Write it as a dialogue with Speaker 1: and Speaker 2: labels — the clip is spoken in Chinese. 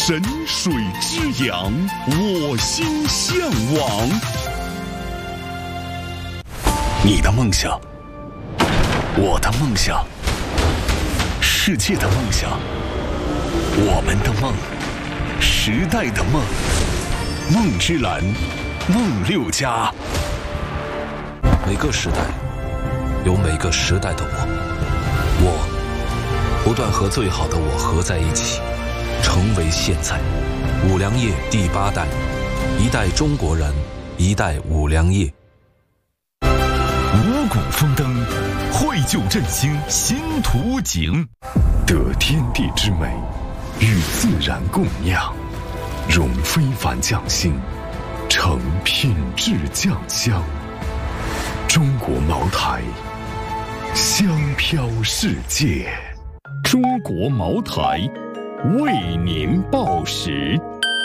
Speaker 1: 神水之阳，我心向往。你的梦想，我的梦想，世界的梦想，我们的梦，时代的梦。梦之蓝，梦6+。
Speaker 2: 每个时代有每个时代的我不断和最好的我合在一起，成为现在。五粮液第8代，一代中国人，一代五粮液。
Speaker 3: 五谷丰登，绘就振兴新图景，得天地之美，与自然共酿，融非凡匠心，成品质酱香。中国茅台，香飘世界。中国茅台，为您报时。